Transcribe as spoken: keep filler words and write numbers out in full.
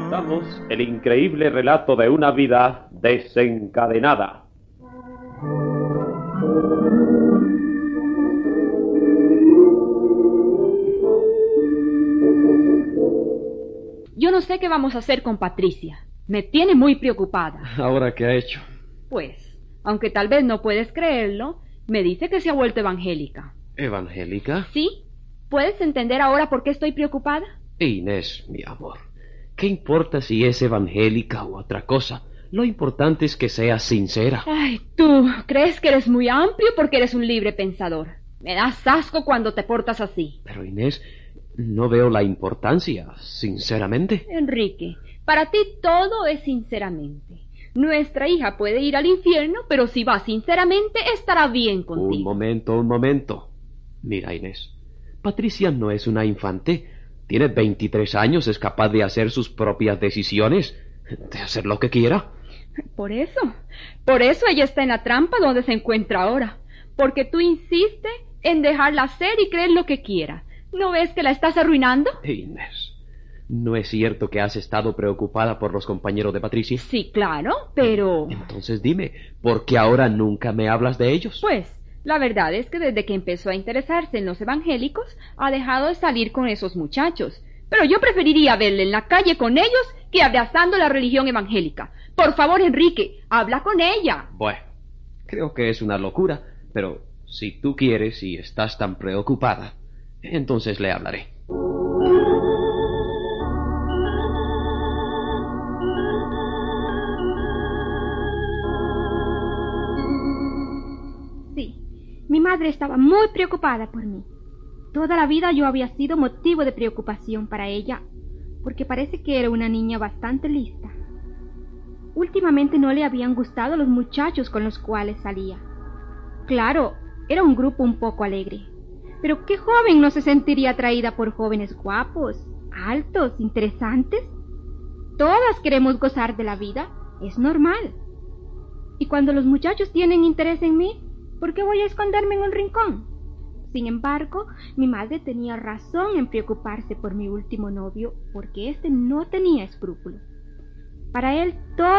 presentamos el increíble relato de una vida desencadenada. Yo no sé qué vamos a hacer con Patricia. Me tiene muy preocupada. ¿Ahora qué ha hecho? Pues, aunque tal vez no puedes creerlo, me dice que se ha vuelto evangélica. ¿Evangélica? ¿Sí? ¿Puedes entender ahora por qué estoy preocupada? Inés, mi amor, ¿qué importa si es evangélica u otra cosa? Lo importante es que sea sincera. Ay, tú, crees que eres muy amplio porque eres un libre pensador. Me das asco cuando te portas así. Pero Inés, no veo la importancia, sinceramente. Enrique, para ti todo es sinceramente. Nuestra hija puede ir al infierno, pero si va sinceramente estará bien contigo. Un momento, un momento. Mira, Inés, Patricia no es una infante. Tiene veintitrés años, es capaz de hacer sus propias decisiones, de hacer lo que quiera. Por eso, por eso ella está en la trampa donde se encuentra ahora. Porque tú insistes en dejarla hacer y creer lo que quiera. ¿No ves que la estás arruinando? Inés, ¿no es cierto que has estado preocupada por los compañeros de Patricia? Sí, claro, pero... Entonces dime, ¿por qué ahora nunca me hablas de ellos? Pues, la verdad es que desde que empezó a interesarse en los evangélicos, ha dejado de salir con esos muchachos. Pero yo preferiría verle en la calle con ellos que abrazando la religión evangélica. Por favor, Enrique, habla con ella. Bueno, creo que es una locura, pero si tú quieres y estás tan preocupada, entonces le hablaré. Sí, mi madre estaba muy preocupada por mí. Toda la vida yo había sido motivo de preocupación para ella, porque parece que era una niña bastante lista. Últimamente no le habían gustado los muchachos con los cuales salía. Claro, era un grupo un poco alegre, pero ¿qué joven no se sentiría atraída por jóvenes guapos, altos, interesantes? Todas queremos gozar de la vida, es normal. Y cuando los muchachos tienen interés en mí, ¿por qué voy a esconderme en un rincón? Sin embargo, mi madre tenía razón en preocuparse por mi último novio, porque éste no tenía escrúpulos. Para él todo